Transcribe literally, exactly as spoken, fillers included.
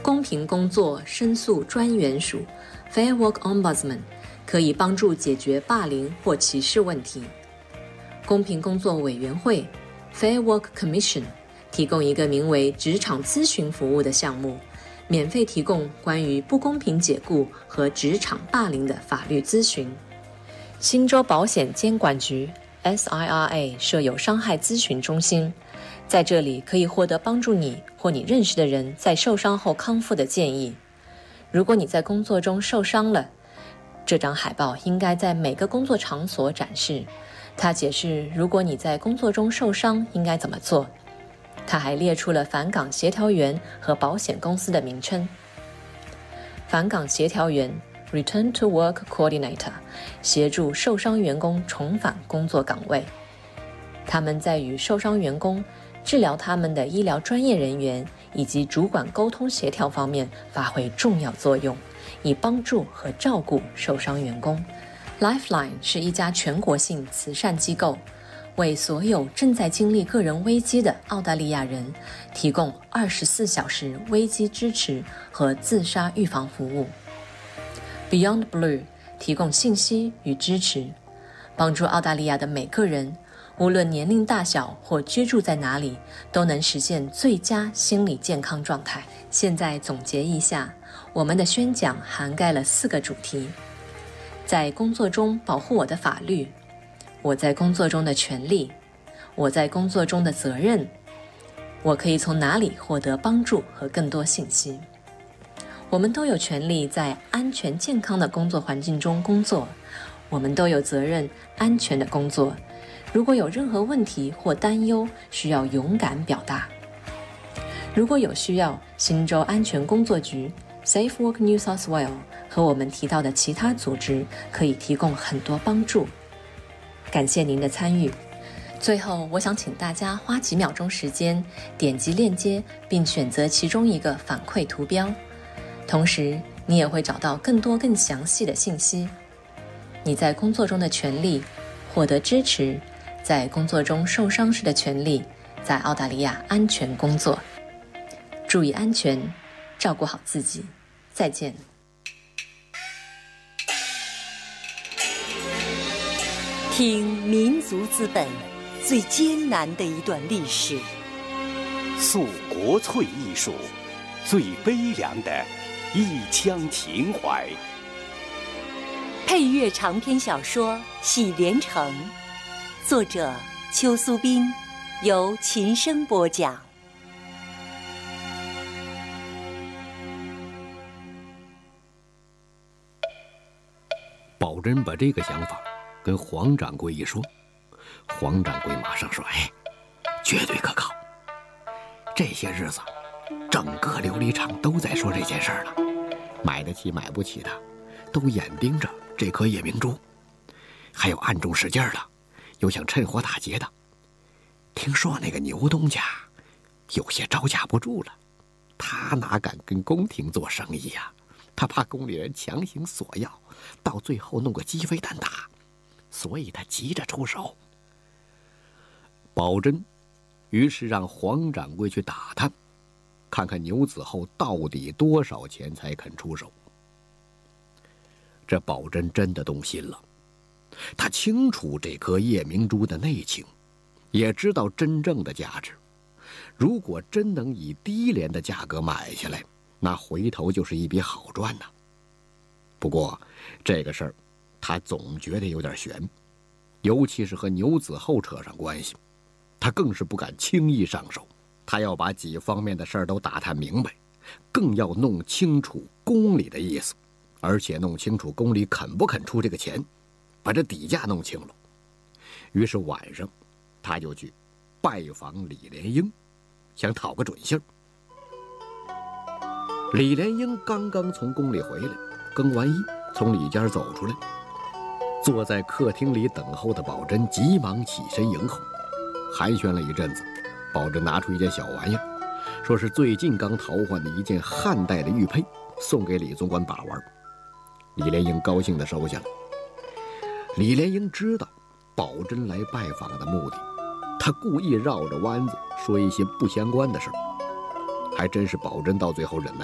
公平工作申诉专员署 Fair Work Ombudsman 可以帮助解决霸凌或歧视问题。公平工作委员会 Fair Work Commission 提供一个名为职场咨询服务的项目，免费提供关于不公平解雇和职场霸凌的法律咨询。新州保险监管局 S I R A 设有伤害咨询中心，在这里可以获得帮助你或你认识的人在受伤后康复的建议。如果你在工作中受伤了，这张海报应该在每个工作场所展示。它解释如果你在工作中受伤应该怎么做。它还列出了返岗协调员和保险公司的名称。返岗协调员 Return to Work Coordinator 协助受伤员工重返工作岗位。他们在与受伤员工、治疗他们的医疗专业人员以及主管沟通协调方面发挥重要作用，以帮助和照顾受伤员工。Lifeline 是一家全国性慈善机构，为所有正在经历个人危机的澳大利亚人提供二十四小时危机支持和自杀预防服务。Beyond Blue 提供信息与支持，帮助澳大利亚的每个人，无论年龄大小或居住在哪里，都能实现最佳心理健康状态。现在总结一下，我们的宣讲涵盖了四个主题：在工作中保护我的法律，我在工作中的权利，我在工作中的责任，我可以从哪里获得帮助和更多信息。我们都有权利在安全健康的工作环境中工作，我们都有责任安全的工作。如果有任何问题或担忧，需要勇敢表达。如果有需要，新州安全工作局 Safe Work New South Wales 和我们提到的其他组织可以提供很多帮助。感谢您的参与。最后，我想请大家花几秒钟时间，点击链接并选择其中一个反馈图标，同时你也会找到更多更详细的信息。你在工作中的权利，获得支持，在工作中受伤时的权利，在澳大利亚安全工作。注意安全，照顾好自己。再见。 听民族资本最艰难的一段历史， 诉国粹艺术最悲凉的一腔情怀。 配乐长篇小说《喜连城》，作者邱苏斌，由琴声播讲。 宝珍把这个想法跟黄掌柜一说，黄掌柜马上说：“哎，绝对可靠。这些日子，整个琉璃厂都在说这件事儿了，买得起买不起的，都眼盯着这颗夜明珠，还有暗中使劲的，有想趁火打劫的。听说那个牛东家有些招架不住了，他哪敢跟宫廷做生意呀？他怕宫里人强行索要，到最后弄个鸡飞蛋打，所以他急着出手。”宝珍于是让黄掌柜去打探，看看牛子厚到底多少钱才肯出手。这宝珍真的动心了，他清楚这颗夜明珠的内情，也知道真正的价值。如果真能以低廉的价格买下来，那回头就是一笔好赚呐。不过这个事儿他总觉得有点悬，尤其是和牛子厚扯上关系，他更是不敢轻易上手。他要把几方面的事儿都打探明白，更要弄清楚宫里的意思，而且弄清楚宫里肯不肯出这个钱，把这底价弄清了。于是晚上他就去拜访李莲英，想讨个准信儿。李莲英刚刚从宫里回来，更完衣从里间走出来，坐在客厅里等候的宝珍急忙起身迎候。寒暄了一阵子，宝珍拿出一件小玩意儿，说是最近刚淘换的一件汉代的玉佩，送给李总管把玩。李莲英高兴地收下了。李莲英知道宝珍来拜访的目的，他故意绕着弯子说一些不相关的事儿，还真是宝珍到最后忍耐